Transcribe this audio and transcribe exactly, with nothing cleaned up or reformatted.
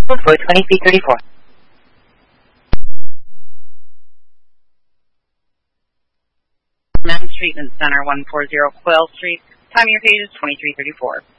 for twenty feet thirty-four. Men's Treatment Center, one forty Quill Street. Time of your page is twenty-three thirty-four.